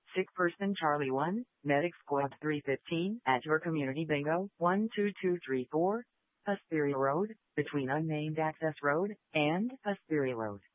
Sick person Charlie 1, Medic Squad 315 at your community bingo 12234, Hesperia Road, between unnamed access road and Hesperia Road.